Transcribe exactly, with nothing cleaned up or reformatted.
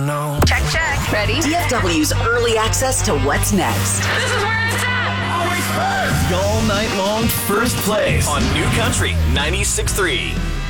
No. Check, check. Ready? D F W's early access to what's next. This is where it's at. The all night long first place on New Country ninety-six point three.